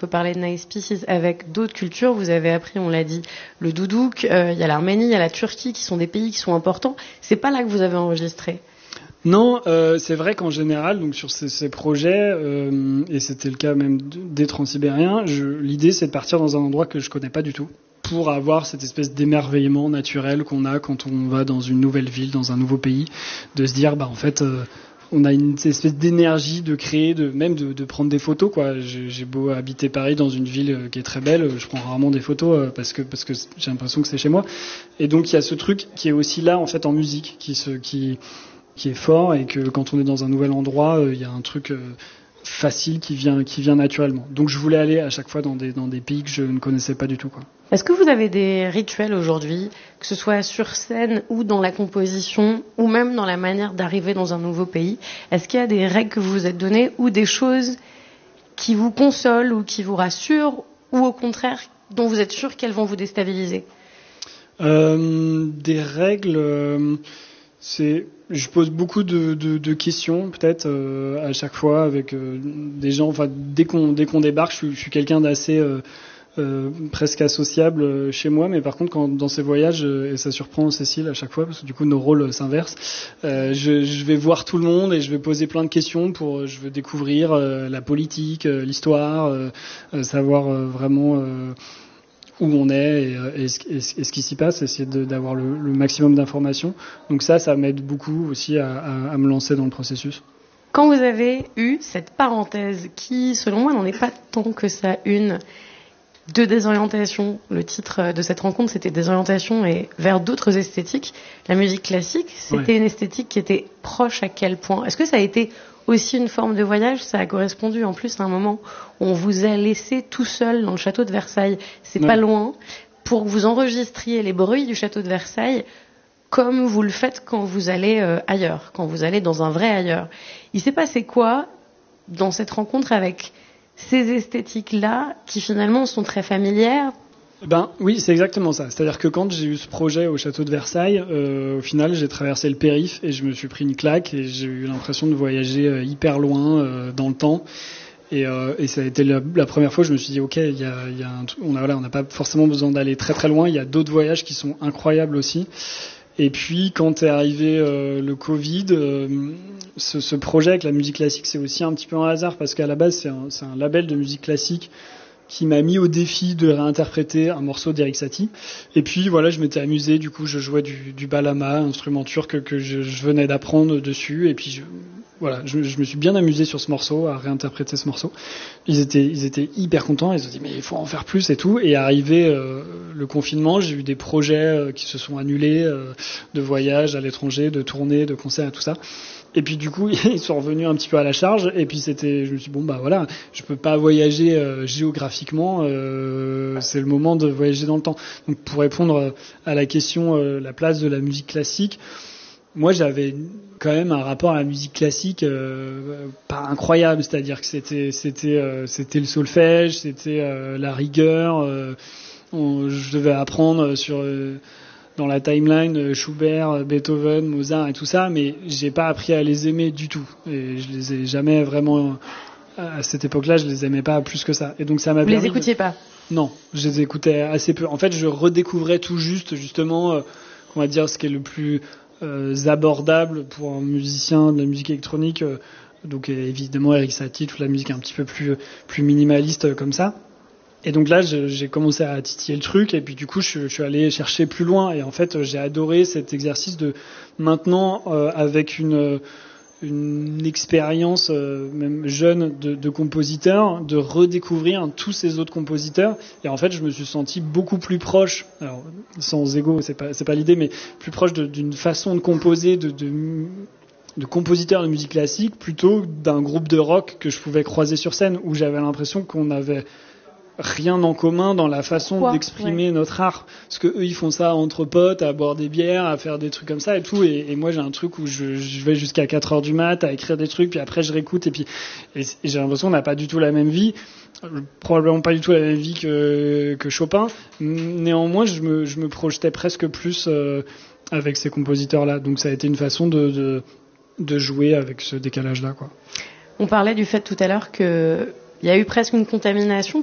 peut parler de Nice Pieces avec d'autres cultures. Vous avez appris, on l'a dit, le doudouk, il y a l'Arménie, il y a la Turquie, qui sont des pays qui sont importants. C'est pas là que vous avez enregistré? Non, c'est vrai qu'en général, donc sur ces projets, et c'était le cas même des Transsibériens, l'idée c'est de partir dans un endroit que je connais pas du tout, pour avoir cette espèce d'émerveillement naturel qu'on a quand on va dans une nouvelle ville, dans un nouveau pays, de se dire, en fait, on a une espèce d'énergie de créer, de prendre des photos, quoi. J'ai beau habiter Paris dans une ville qui est très belle, je prends rarement des photos parce que j'ai l'impression que c'est chez moi. Et donc il y a ce truc qui est aussi là en fait en musique, qui est fort, et que quand on est dans un nouvel endroit, il y a un truc facile qui vient naturellement. Donc je voulais aller à chaque fois dans des pays que je ne connaissais pas du tout, quoi. Est-ce que vous avez des rituels aujourd'hui, que ce soit sur scène ou dans la composition, ou même dans la manière d'arriver dans un nouveau pays? Est-ce qu'il y a des règles que vous vous êtes données, ou des choses qui vous consolent ou qui vous rassurent, ou au contraire, dont vous êtes sûr qu'elles vont vous déstabiliser? Des règles, je pose beaucoup de questions peut-être à chaque fois avec des gens. Enfin, dès qu'on débarque, je suis quelqu'un d'assez presque associable chez moi, mais par contre dans ces voyages, et ça surprend Cécile à chaque fois parce que du coup nos rôles s'inversent, je vais voir tout le monde et je vais poser plein de questions je veux découvrir la politique, l'histoire, savoir vraiment où on est et ce qui s'y passe, essayer d'avoir le maximum d'informations. Donc ça m'aide beaucoup aussi à me lancer dans le processus. Quand vous avez eu cette parenthèse qui, selon moi, n'en est pas tant que ça une, de désorientation, le titre de cette rencontre, c'était désorientation et vers d'autres esthétiques. La musique classique, c'était une esthétique qui était proche à quel point? Est-ce que ça a été aussi une forme de voyage? Ça a correspondu en plus à un moment où on vous a laissé tout seul dans le château de Versailles. C'est pas loin, pour que vous enregistriez les bruits du château de Versailles comme vous le faites quand vous allez ailleurs, quand vous allez dans un vrai ailleurs. Il s'est passé quoi dans cette rencontre avec ces esthétiques-là qui finalement sont très familières? Oui, c'est exactement ça. C'est-à-dire que quand j'ai eu ce projet au château de Versailles, au final, j'ai traversé le périph' et je me suis pris une claque et j'ai eu l'impression de voyager hyper loin dans le temps. Et ça a été la première fois où je me suis dit, ok, il y a on n'a pas forcément besoin d'aller très très loin. Il y a d'autres voyages qui sont incroyables aussi. Et puis quand est arrivé le Covid, ce projet avec la musique classique, c'est aussi un petit peu un hasard parce qu'à la base c'est un label de musique classique qui m'a mis au défi de réinterpréter un morceau d'Erik Satie. Et puis voilà, je m'étais amusé, du coup je jouais du balama, instrument turc que je venais d'apprendre dessus, et puis je me suis bien amusé sur ce morceau, à réinterpréter ce morceau. Ils étaient hyper contents, ils se sont dit mais il faut en faire plus et tout. Et arrivé le confinement, j'ai eu des projets qui se sont annulés, de voyages à l'étranger, de tournées, de concerts et tout ça. Et puis du coup, ils sont revenus un petit peu à la charge. Et puis je me suis dit, je peux pas voyager géographiquement. C'est le moment de voyager dans le temps. Donc pour répondre à la question, la place de la musique classique, moi j'avais quand même un rapport à la musique classique pas incroyable. C'est-à-dire que c'était le solfège, c'était la rigueur. Je devais apprendre dans la timeline Schubert, Beethoven, Mozart et tout ça, mais j'ai pas appris à les aimer du tout. Et je les ai jamais vraiment, à cette époque-là, je les aimais pas plus que ça. Et donc ça m'a Vous les écoutiez pas? Non, je les écoutais assez peu. En fait, je redécouvrais tout juste, justement, on va dire ce qui est le plus abordable pour un musicien de la musique électronique. Donc évidemment Erik Satie, toute la musique un petit peu plus minimaliste comme ça. Et donc là, j'ai commencé à titiller le truc, et puis du coup, je suis allé chercher plus loin. Et en fait, j'ai adoré cet exercice de maintenant, avec une expérience même jeune de compositeur, de redécouvrir tous ces autres compositeurs. Et en fait, je me suis senti beaucoup plus proche, alors sans ego, c'est pas l'idée, mais plus proche d'une façon de composer, de compositeurs de musique classique, plutôt d'un groupe de rock que je pouvais croiser sur scène, où j'avais l'impression qu'on avait rien en commun dans la façon d'exprimer notre art, parce que eux ils font ça entre potes, à boire des bières, à faire des trucs comme ça et tout, et moi j'ai un truc où je vais jusqu'à 4h du mat à écrire des trucs, puis après je réécoute, et j'ai l'impression qu'on n'a pas du tout la même vie, probablement pas du tout la même vie que Chopin. Néanmoins je me projetais presque plus avec ces compositeurs là, donc ça a été une façon de jouer avec ce décalage là, quoi. On parlait du fait tout à l'heure que il y a eu presque une contamination